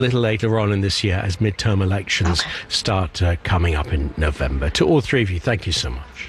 a little later on in this year as midterm elections start coming up in November. To all three of you, thank you so much.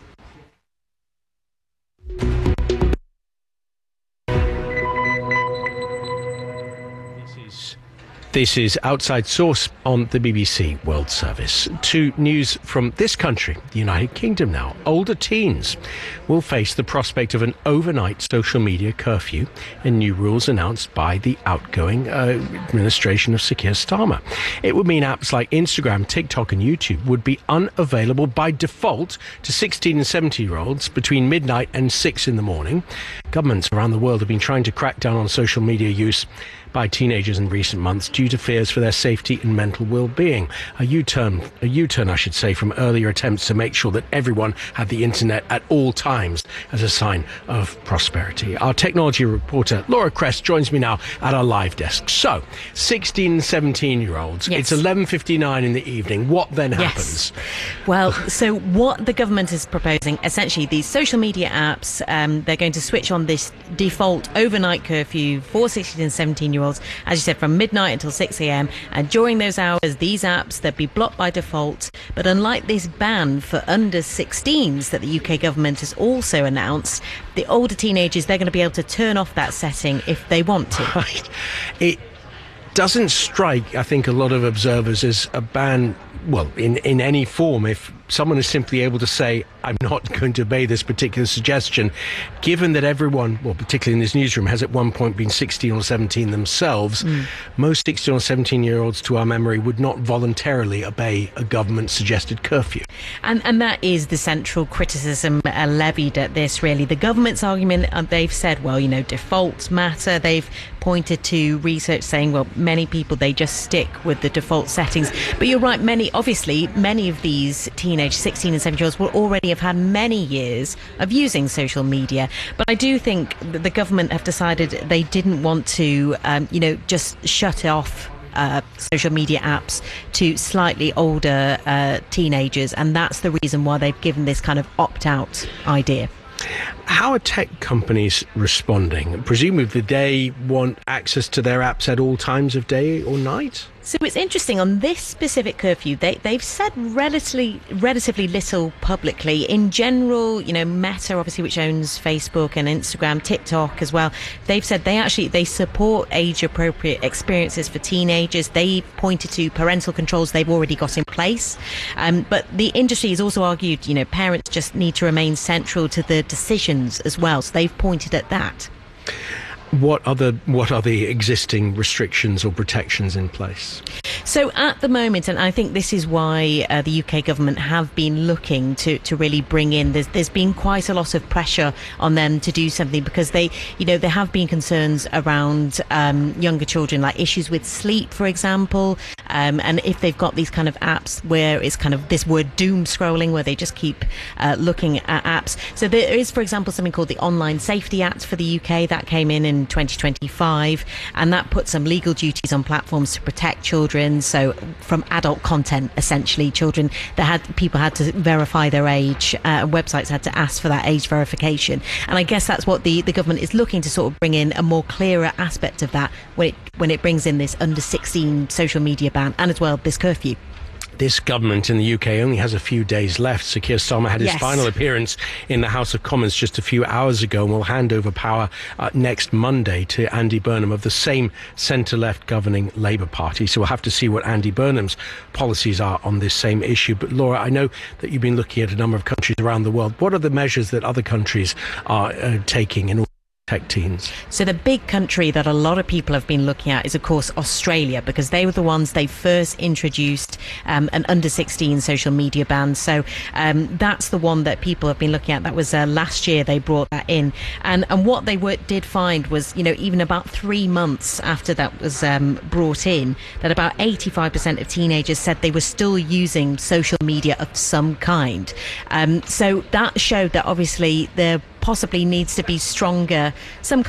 This is Outside Source on the BBC World Service. To news from this country, the United Kingdom now. Older teens will face the prospect of an overnight social media curfew and new rules announced by the outgoing administration of Sir Keir Starmer. It would mean apps like Instagram, TikTok and YouTube would be unavailable by default to 16 and 17-year-olds between midnight and 6 in the morning. Governments around the world have been trying to crack down on social media use by teenagers in recent months due to fears for their safety and mental well-being. A U-turn, I should say, from earlier attempts to make sure that everyone had the internet at all times as a sign of prosperity. Our technology reporter, Laura Crest, joins me now at our live desk. So, 16 and 17-year-olds, yes. It's 11:59 in the evening. What then happens? Well, so what the government is proposing, essentially, these social media apps, they're going to switch on this default overnight curfew for 16 and 17-year-olds, as you said, from midnight until 6 a.m. And during those hours, these apps, they'll be blocked by default. But unlike this ban for under 16s that the UK government has also announced, the older teenagers, they're going to be able to turn off that setting if they want to. Right. It doesn't strike, I think, a lot of observers as a ban, well, in any form. If someone is simply able to say, I'm not going to obey this particular suggestion, given that everyone, well, particularly in this newsroom, has at one point been 16 or 17 themselves, most 16 or 17-year-olds, to our memory, would not voluntarily obey a government-suggested curfew. And that is the central criticism levied at this, really. The government's argument, they've said, well, defaults matter. They've pointed to research saying, well, many people, they just stick with the default settings. But you're right, many of these teenage 16 and 17-year-olds will already have had many years of using social media. But I do think that the government have decided they didn't want to, just shut off social media apps to slightly older teenagers. And that's the reason why they've given this kind of opt-out idea. How are tech companies responding? Presumably they want access to their apps at all times of day or night? So it's interesting, on this specific curfew, they've said relatively little publicly. In general, Meta, obviously, which owns Facebook and Instagram, TikTok as well, they've said they support age-appropriate experiences for teenagers. They pointed to parental controls they've already got in place. But the industry has also argued, parents just need to remain central to the decisions as well. So they've pointed at that. What are the existing restrictions or protections in place? So at the moment, and I think this is why the UK government have been looking to really bring in, there's been quite a lot of pressure on them to do something, because there have been concerns around younger children, like issues with sleep, for example, and if they've got these kind of apps where it's kind of this word doom scrolling, where they just keep looking at apps. So there is, for example, something called the Online Safety Act for the UK that came in 2025, and that put some legal duties on platforms to protect children. So from adult content, essentially, people had to verify their age. Websites had to ask for that age verification, and I guess that's what the government is looking to sort of bring in, a more clearer aspect of that when it brings in this under 16 social media ban, and as well this curfew. This government in the UK only has a few days left. Sir Keir Starmer had his final appearance in the House of Commons just a few hours ago, and will hand over power next Monday to Andy Burnham of the same centre-left governing Labour Party. So we'll have to see what Andy Burnham's policies are on this same issue. But Laura, I know that you've been looking at a number of countries around the world. What are the measures that other countries are taking in order tech teens? So the big country that a lot of people have been looking at is, of course, Australia, because they were the ones they first introduced an under 16 social media ban. So that's the one that people have been looking at. That was last year they brought that in, and what they did find was, even about 3 months after that was brought in, that about 85% of teenagers said they were still using social media of some kind. So that showed that obviously there possibly needs to be some kind of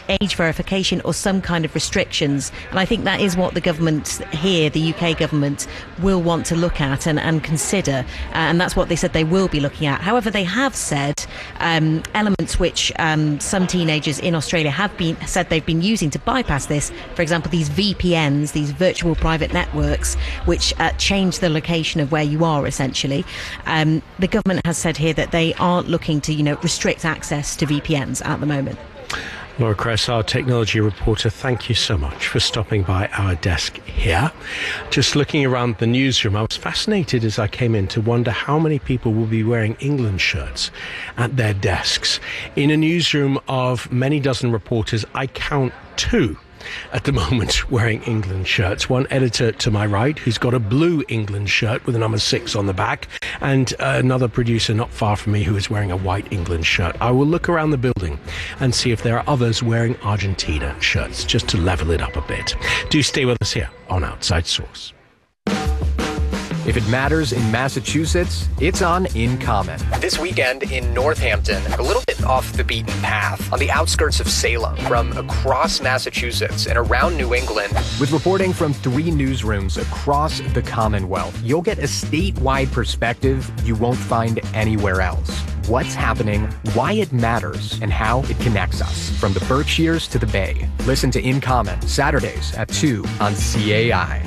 age verification or some kind of restrictions. And I think that is what the government here, the UK government, will want to look at and consider. And that's what they said they will be looking at. However, they have said elements which some teenagers in Australia have said they've been using to bypass this. For example, these VPNs, these virtual private networks, which change the location of where you are, essentially. The government has said here that they aren't looking to, restrict access to VPNs at the moment. Laura Kress, our technology reporter, thank you so much for stopping by our desk here. Just looking around the newsroom, I was fascinated as I came in to wonder how many people will be wearing England shirts at their desks. In a newsroom of many dozen reporters, I count 2 at the moment wearing England shirts. One editor to my right who's got a blue England shirt with a number 6 on the back, and another producer not far from me who is wearing a white England shirt. I will look around the building and see if there are others wearing Argentina shirts, just to level it up a bit. Do stay with us here on Outside Source. If it matters in Massachusetts, it's on In Comment. This weekend in Northampton, a little bit off the beaten path, on the outskirts of Salem, from across Massachusetts and around New England. With reporting from 3 newsrooms across the Commonwealth, you'll get a statewide perspective you won't find anywhere else. What's happening, why it matters, and how it connects us, from the Berkshires to the Bay. Listen to In Comment, Saturdays at 2 on CAI.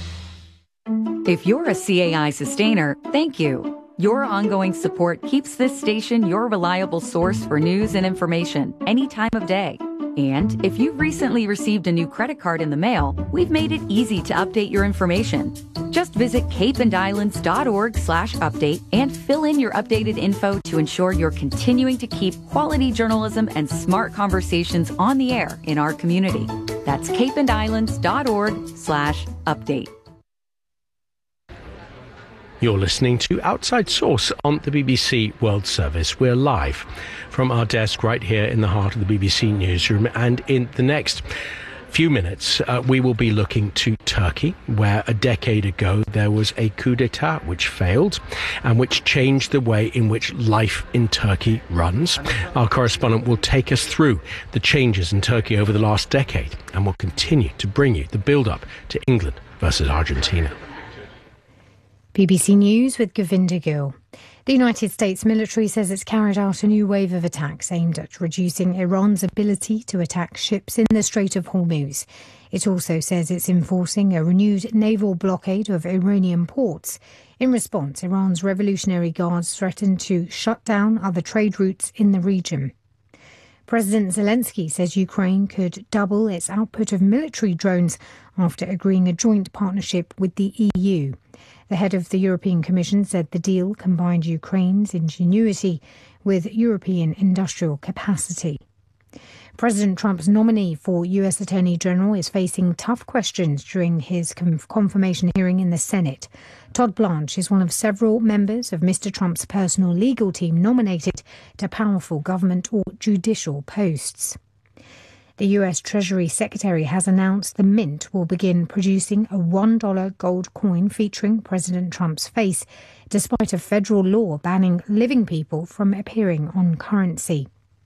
If you're a CAI sustainer, thank you. Your ongoing support keeps this station your reliable source for news and information any time of day. And if you've recently received a new credit card in the mail, we've made it easy to update your information. Just visit capeandislands.org/update and fill in your updated info to ensure you're continuing to keep quality journalism and smart conversations on the air in our community. That's capeandislands.org/update. You're listening to Outside Source on the BBC World Service. We're live from our desk right here in the heart of the BBC newsroom, and in the next few minutes we will be looking to Turkey, where a decade ago there was a coup d'etat which failed and which changed the way in which life in Turkey runs. Our correspondent will take us through the changes in Turkey over the last decade and will continue to bring you the build-up to England versus Argentina. BBC News with Govinda Gill. The United States military says it's carried out a new wave of attacks aimed at reducing Iran's ability to attack ships in the Strait of Hormuz. It also says it's enforcing a renewed naval blockade of Iranian ports. In response, Iran's Revolutionary Guards threatened to shut down other trade routes in the region. President Zelensky says Ukraine could double its output of military drones after agreeing a joint partnership with the EU. The head of the European Commission said the deal combined Ukraine's ingenuity with European industrial capacity. President Trump's nominee for U.S. Attorney General is facing tough questions during his confirmation hearing in the Senate. Todd Blanche is one of several members of Mr. Trump's personal legal team nominated to powerful government or judicial posts. The U.S. Treasury Secretary has announced the Mint will begin producing a $1 gold coin featuring President Trump's face, despite a federal law banning living people from appearing on currency.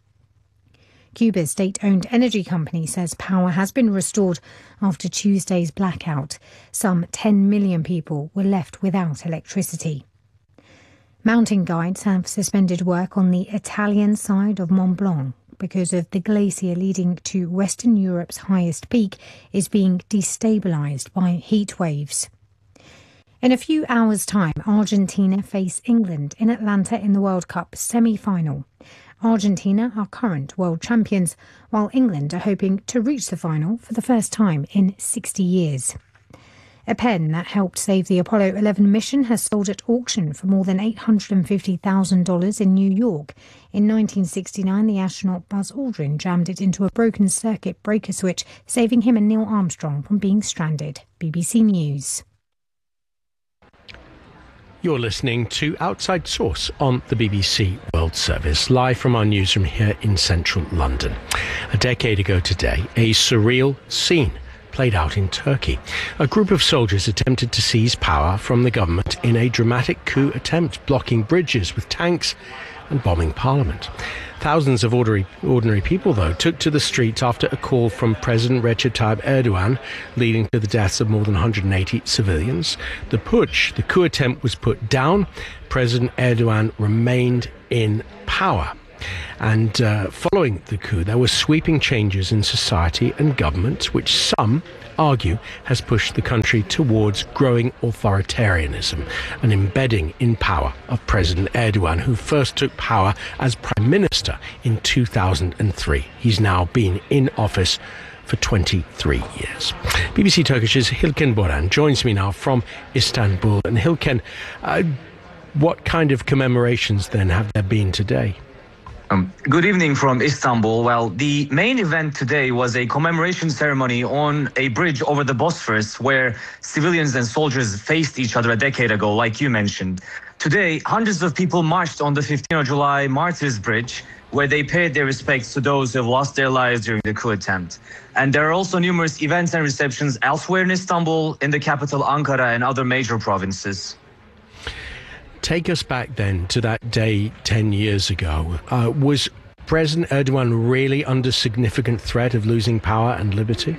Cuba's state-owned energy company says power has been restored after Tuesday's blackout. Some 10 million people were left without electricity. Mountain guides have suspended work on the Italian side of Mont Blanc because of the glacier leading to Western Europe's highest peak is being destabilised by heat waves. In a few hours' time, Argentina face England in Atlanta in the World Cup semi-final. Argentina are current world champions, while England are hoping to reach the final for the first time in 60 years. A pen that helped save the Apollo 11 mission has sold at auction for more than $850,000 in New York. In 1969, the astronaut Buzz Aldrin jammed it into a broken circuit breaker switch, saving him and Neil Armstrong from being stranded. BBC News. You're listening to Outside Source on the BBC World Service, live from our newsroom here in central London. A decade ago today, a surreal scene played out in Turkey. A group of soldiers attempted to seize power from the government in a dramatic coup attempt, blocking bridges with tanks and bombing parliament. Thousands of ordinary people, though, took to the streets after a call from President Recep Tayyip Erdogan, leading to the deaths of more than 180 civilians. The coup attempt was put down. President Erdogan remained in power. And following the coup, there were sweeping changes in society and government, which some argue has pushed the country towards growing authoritarianism, an embedding in power of President Erdogan, who first took power as Prime Minister in 2003. He's now been in office for 23 years. BBC Turkish's Hilken Boran joins me now from Istanbul. And Hilken, what kind of commemorations then have there been today? Good evening from Istanbul. Well, the main event today was a commemoration ceremony on a bridge over the Bosphorus where civilians and soldiers faced each other a decade ago, like you mentioned. Today, hundreds of people marched on the 15th of July Martyrs Bridge, where they paid their respects to those who have lost their lives during the coup attempt. And there are also numerous events and receptions elsewhere in Istanbul, in the capital Ankara and other major provinces. Take us back then to that day 10 years ago. Was President Erdogan really under significant threat of losing power and liberty?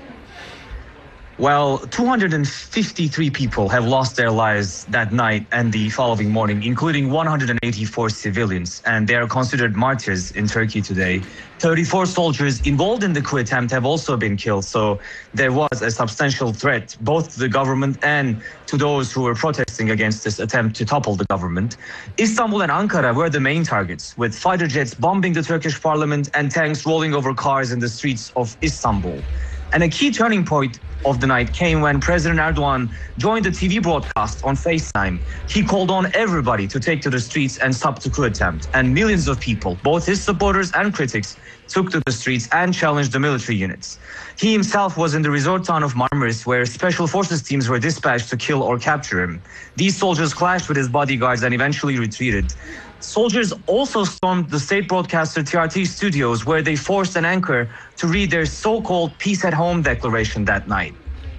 Well, 253 people have lost their lives that night and the following morning, including 184 civilians, and they are considered martyrs in Turkey today. 34 soldiers involved in the coup attempt have also been killed, so there was a substantial threat both to the government and to those who were protesting against this attempt to topple the government. Istanbul and Ankara were the main targets, with fighter jets bombing the Turkish parliament and tanks rolling over cars in the streets of Istanbul. And a key turning point of the night came when President Erdogan joined the TV broadcast on FaceTime. He called on everybody to take to the streets and stop the coup attempt. And millions of people, both his supporters and critics, took to the streets and challenged the military units. He himself was in the resort town of Marmaris, where special forces teams were dispatched to kill or capture him. These soldiers clashed with his bodyguards and eventually retreated. Soldiers also stormed the state broadcaster TRT studios, where they forced an anchor to read their so-called Peace at Home declaration that night.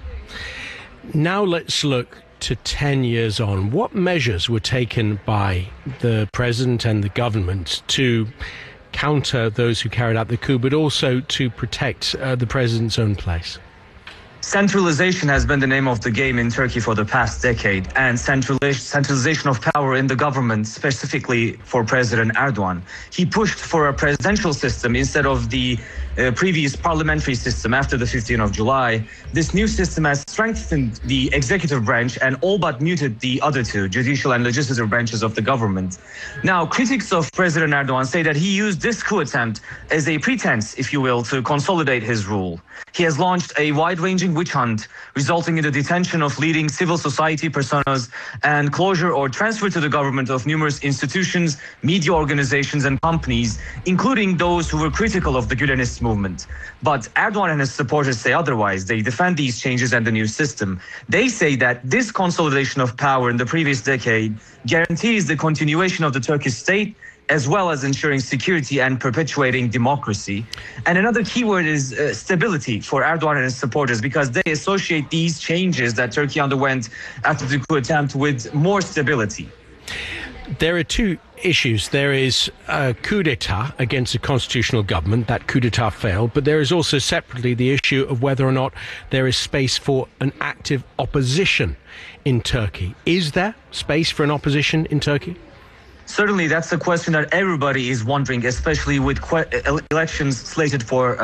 Now let's look to 10 years on. What measures were taken by the president and the government to counter those who carried out the coup, but also to protect the president's own place? Centralization has been the name of the game in Turkey for the past decade, and centralization of power in the government, specifically for President Erdogan. He pushed for a presidential system instead of the previous parliamentary system after the 15th of July. This new system has strengthened the executive branch and all but muted the other two, judicial and legislative branches of the government. Now, critics of President Erdogan say that he used this coup attempt as a pretense, if you will, to consolidate his rule. He has launched a wide-ranging witch hunt, resulting in the detention of leading civil society personas and closure or transfer to the government of numerous institutions, media organizations and companies, including those who were critical of the Gülenist movement. But Erdogan and his supporters say otherwise. They defend these changes and the new system. They say that this consolidation of power in the previous decade guarantees the continuation of the Turkish state, as well as ensuring security and perpetuating democracy. And another keyword is stability for Erdogan and his supporters, because they associate these changes that Turkey underwent after the coup attempt with more stability. There are two issues. There is a coup d'etat against a constitutional government. That coup d'etat failed. But there is also separately the issue of whether or not there is space for an active opposition in Turkey. Is there space for an opposition in Turkey? Certainly, that's a question that everybody is wondering, especially with elections slated for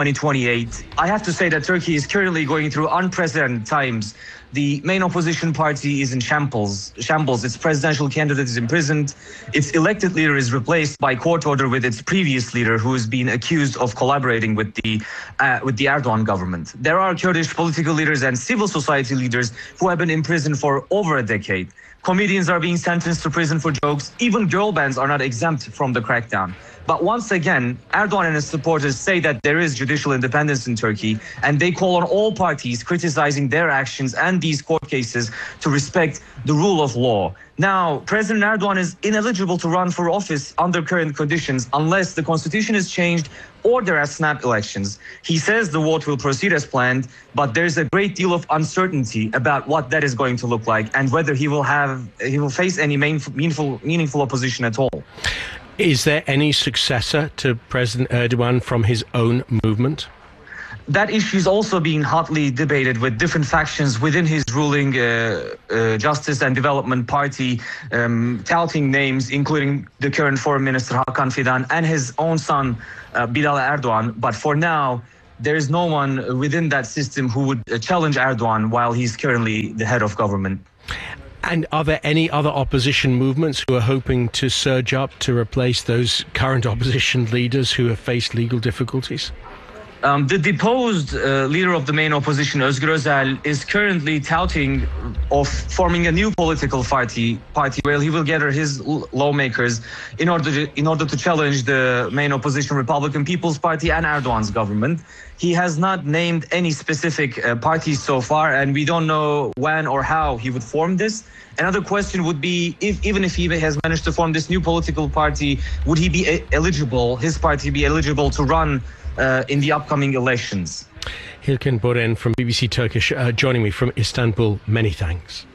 2028. I have to say that Turkey is currently going through unprecedented times. The main opposition party is in shambles. Its presidential candidate is imprisoned. Its elected leader is replaced by court order with its previous leader, who has been accused of collaborating with the Erdogan government. There are Kurdish political leaders and civil society leaders who have been imprisoned for over a decade. Comedians are being sentenced to prison for jokes. Even girl bands are not exempt from the crackdown. But once again, Erdogan and his supporters say that there is judicial independence in Turkey, and they call on all parties criticizing their actions and these court cases to respect the rule of law. Now, President Erdogan is ineligible to run for office under current conditions unless the constitution is changed or there are snap elections. He says the vote will proceed as planned, but there's a great deal of uncertainty about what that is going to look like and whether he will face any meaningful opposition at all. Is there any successor to President Erdogan from his own movement? That issue is also being hotly debated with different factions within his ruling Justice and Development Party, touting names, including the current Foreign Minister Hakan Fidan and his own son, Bilal Erdogan. But for now, there is no one within that system who would challenge Erdogan while he's currently the head of government. And are there any other opposition movements who are hoping to surge up to replace those current opposition leaders who have faced legal difficulties? The deposed leader of the main opposition, Özgür Özel, is currently touting of forming a new political party where he will gather his lawmakers in order to challenge the main opposition Republican People's Party and Erdogan's government. He has not named any specific parties so far, and we don't know when or how he would form this. Another question would be, even if he has managed to form this new political party, would he be eligible, his party be eligible to run in the upcoming elections? Hilken Boren from BBC Turkish joining me from Istanbul. Many thanks.